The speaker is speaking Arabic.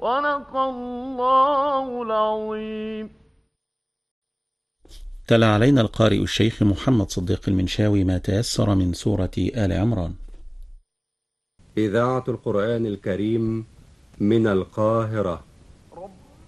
صدق الله العظيم. تلا علينا القارئ الشيخ محمد صديق المنشاوي ما تيسر من سورة آل عمران. إذاعة القرآن الكريم من القاهرة.